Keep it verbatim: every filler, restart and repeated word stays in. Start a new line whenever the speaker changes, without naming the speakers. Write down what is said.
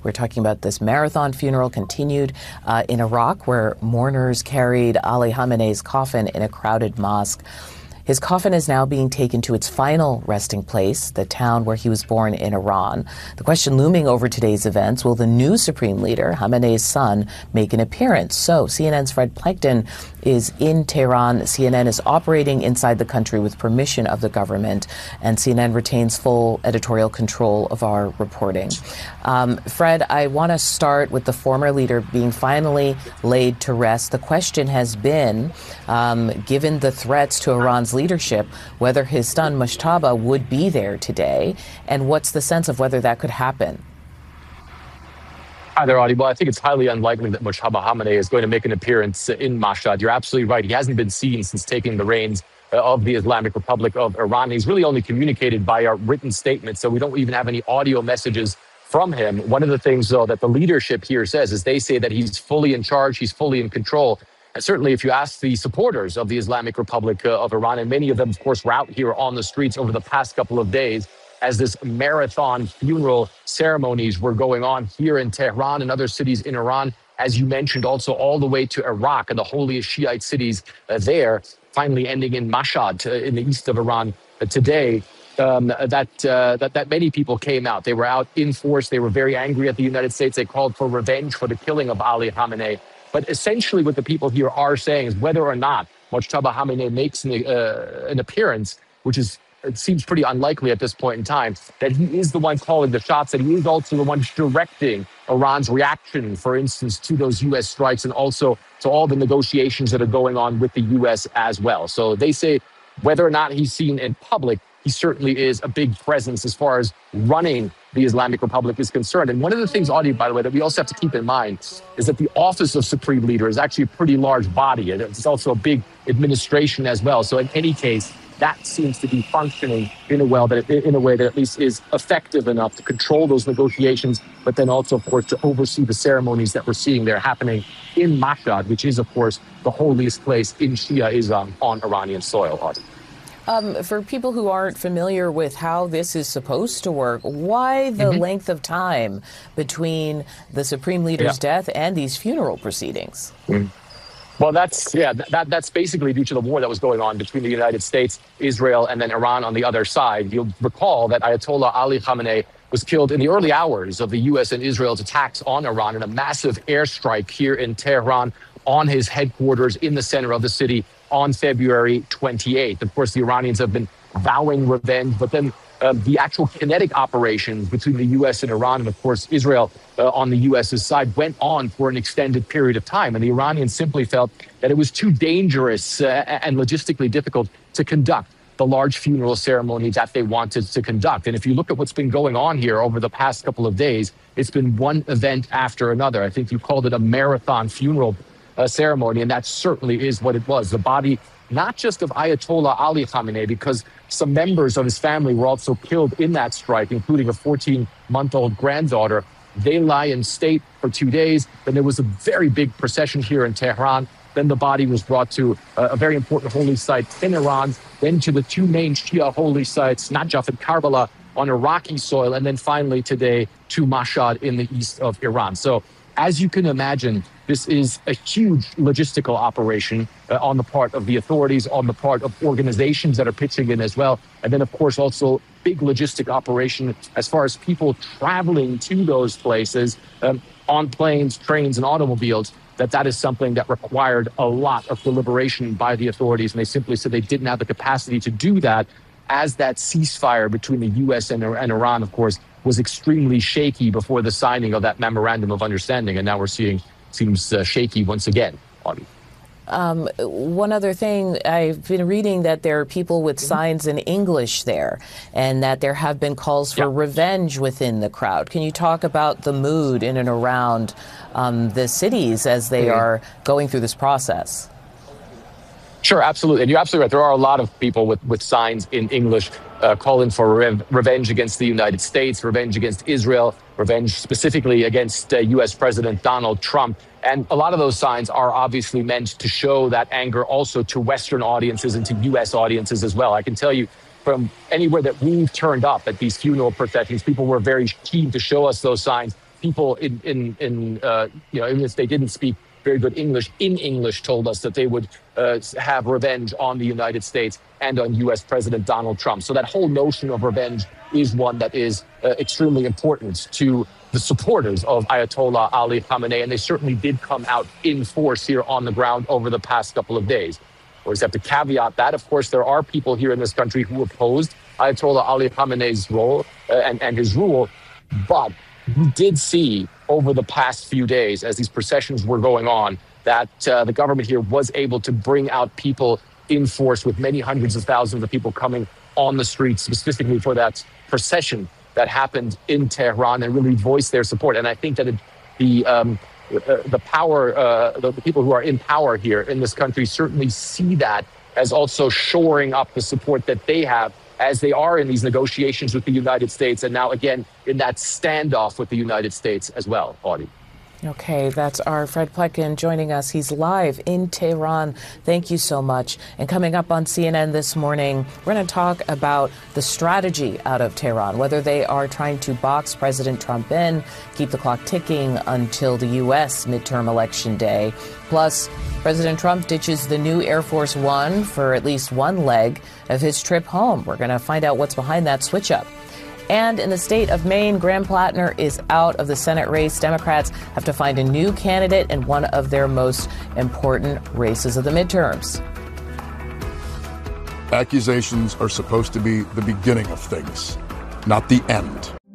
We're talking about this marathon funeral continued uh, in Iraq, where mourners carried Ali Khamenei's coffin in a crowded mosque. His coffin is now being taken to its final resting place, the town where he was born in Iran. The question looming over today's events, will the new supreme leader, Khamenei's son, make an appearance? So C N N's Fred Plankton is in Tehran. C N N is operating inside the country with permission of the government, and C N N retains full editorial control of our reporting. Um, Fred, I want to start with the former leader being finally laid to rest. The question has been, um, given the threats to Iran's leadership, whether his son Mujtaba would be there today, and what's the sense of whether that could happen?
Hi there, Audie. Well, I think it's highly unlikely that Mujtaba Khamenei is going to make an appearance in Mashhad. You're absolutely right. He hasn't been seen since taking the reins of the Islamic Republic of Iran. He's really only communicated by a written statement, so we don't even have any audio messages from him. One of the things, though, that the leadership here says is they say that he's fully in charge, he's fully in control. And certainly, if you ask the supporters of the Islamic Republic uh, of Iran, and many of them, of course, were out here on the streets over the past couple of days as this marathon funeral ceremonies were going on here in Tehran and other cities in Iran, as you mentioned, also all the way to Iraq and the holiest Shiite cities uh, there, finally ending in Mashhad uh, in the east of Iran uh, today. Um, that, uh, that that many people came out. They were out in force. They were very angry at the United States. They called for revenge for the killing of Ali Khamenei. But essentially what the people here are saying is whether or not Mujtaba Khamenei makes an, uh, an appearance, which is it seems pretty unlikely at this point in time, that he is the one calling the shots, that he is also the one directing Iran's reaction, for instance, to those U S strikes and also to all the negotiations that are going on with the U S as well. So they say whether or not he's seen in public, he certainly is a big presence as far as running the Islamic Republic is concerned. And one of the things, Audie, by the way, that we also have to keep in mind is that the office of Supreme Leader is actually a pretty large body. It's also a big administration as well. So in any case, that seems to be functioning in a, well that, in a way that at least is effective enough to control those negotiations, but then also, of course, to oversee the ceremonies that we're seeing there happening in Mashhad, which is, of course, the holiest place in Shia Islam on Iranian soil, Audie.
Um, for people who aren't familiar with how this is supposed to work, why the mm-hmm. length of time between the Supreme Leader's yeah. death and these funeral proceedings? Mm.
Well, that's, yeah, that that's basically due to the war that was going on between the United States, Israel, and then Iran on the other side. You'll recall that Ayatollah Ali Khamenei was killed in the early hours of the U S and Israel's attacks on Iran in a massive airstrike here in Tehran on his headquarters in the center of the city on February twenty-eighth. Of course, the Iranians have been vowing revenge, but then uh, the actual kinetic operations between the U S and Iran, and of course Israel uh, on the US's side, went on for an extended period of time. And the Iranians simply felt that it was too dangerous uh, and logistically difficult to conduct the large funeral ceremony that they wanted to conduct. And if you look at what's been going on here over the past couple of days, it's been one event after another. I think you called it a marathon funeral Uh, ceremony, and that certainly is what it was. The body, not just of Ayatollah Ali Khamenei, because some members of his family were also killed in that strike, including a fourteen-month-old granddaughter. They lie in state for two days. Then there was a very big procession here in Tehran. Then the body was brought to uh, a very important holy site in Iran, then to the two main Shia holy sites, Najaf and Karbala, on Iraqi soil, and then finally today to Mashhad in the east of Iran. So as you can imagine, this is a huge logistical operation uh, on the part of the authorities, on the part of organizations that are pitching in as well. And then, of course, also big logistic operation as far as people traveling to those places um, on planes, trains, and automobiles, that that is something that required a lot of deliberation by the authorities. And they simply said they didn't have the capacity to do that, as that ceasefire between the U S and, and Iran, of course, was extremely shaky before the signing of that memorandum of understanding. And now we're seeing seems uh, shaky once again.
Um, one other thing, I've been reading that there are people with signs in English there, and that there have been calls for yeah. revenge within the crowd. Can you talk about the mood in and around um, the cities as they mm-hmm. are going through this process?
Sure, absolutely. And you're absolutely right. There are a lot of people with, with signs in English uh, calling for rev- revenge against the United States, revenge against Israel, revenge specifically against uh, U S President Donald Trump. And a lot of those signs are obviously meant to show that anger also to Western audiences and to U S audiences as well. I can tell you from anywhere that we've turned up at these funeral processions, people were very keen to show us those signs. people in, in, in uh, you know, even if they didn't speak very good English, in English, told us that they would uh, have revenge on the United States and on U S President Donald Trump. So that whole notion of revenge is one that is uh, extremely important to the supporters of Ayatollah Ali Khamenei, and they certainly did come out in force here on the ground over the past couple of days. We always have to caveat that, of course, there are people here in this country who opposed Ayatollah Ali Khamenei's role uh, and, and his rule, but we did see over the past few days, as these processions were going on, that uh, the government here was able to bring out people in force, with many hundreds of thousands of people coming on the streets specifically for that procession that happened in Tehran, and really voice their support. And I think that it, the um, uh, the power, uh, the, the people who are in power here in this country certainly see that as also shoring up the support that they have as they are in these negotiations with the United States, and now again in that standoff with the United States as well, Audie.
Okay, that's our Fred Pleitgen joining us. He's live in Tehran. Thank you so much. And coming up on C N N this morning, we're going to talk about the strategy out of Tehran, whether they are trying to box President Trump in, keep the clock ticking until the U S midterm election day. Plus, President Trump ditches the new Air Force One for at least one leg of his trip home. We're going to find out what's behind that switch up. And in the state of Maine, Graham Plattner is out of the Senate race. Democrats have to find a new candidate in one of their most important races of the midterms.
Accusations are supposed to be the beginning of things, not the end.